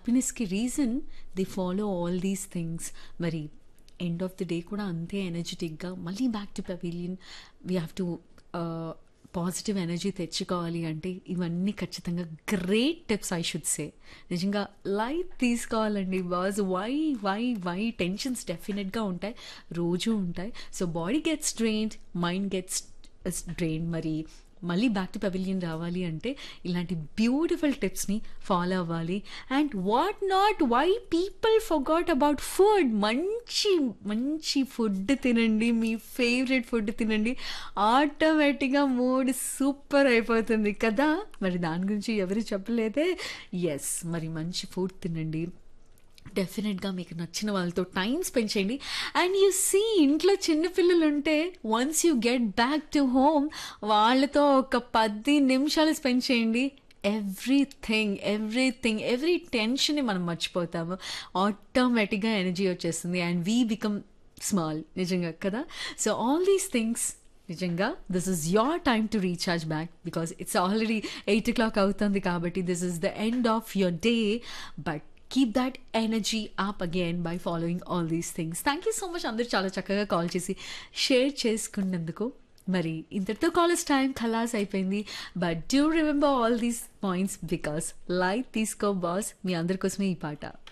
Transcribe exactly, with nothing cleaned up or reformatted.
హ్యాపీనెస్కి reason they follow all these things. మరి end of the day కూడా అంతే ఎనర్జెటిక్గా మళ్ళీ back to pavilion we have to positive energy తెచ్చుకోవాలి అంటే ఇవన్నీ ఖచ్చితంగా great tips I should say. నిజంగా లైట్ తీసుకోవాలండి boss. Why why why tensions డెఫినెట్గా ఉంటాయి, రోజు ఉంటాయి. So body gets drained, mind gets drain. మరి మళ్ళీ బ్యాక్ టు పెవిలియన్ రావాలి అంటే ఇలాంటి బ్యూటిఫుల్ టిప్స్ని ఫాలో అవ్వాలి. And what not, why people forgot about food. మంచి మంచి ఫుడ్ తినండి, మీ ఫేవరెట్ ఫుడ్ తినండి, ఆటోమేటిక్గా మూడ్ సూపర్ అయిపోతుంది కదా. మరి దాని గురించి ఎవరు చెప్పలేదే. ఎస్, మరి మంచి ఫుడ్ తినండి, డెఫినెట్గా మీకు నచ్చిన వాళ్ళతో టైం స్పెండ్ చేయండి. అండ్ యూ సీ, ఇంట్లో చిన్నపిల్లలు ఉంటే once you get back to home వాళ్ళతో ఒక పది నిమిషాలు స్పెండ్ చేయండి. ఎవ్రీథింగ్ ఎవ్రీథింగ్ ఎవ్రీ టెన్షన్ని మనం మర్చిపోతాము, ఆటోమేటిక్గా ఎనర్జీ వచ్చేస్తుంది అండ్ వీ బికమ్ స్మాల్. నిజంగా కదా. సో ఆల్ దీస్ థింగ్స్ నిజంగా this is your time to recharge back because it's already eight oh clock అవుతుంది కాబట్టి this is the end of your day. But keep that energy up again by following all these things. Thank you so much అందరు చాలా చక్కగా call చేసి share చేసుకున్నందుకు. మరి ఇంతటితో college time ఖలాస్ అయిపోయింది. But do remember all these points because life తీసుకో boss. మీ అందరి కోసమే ఈ పాట.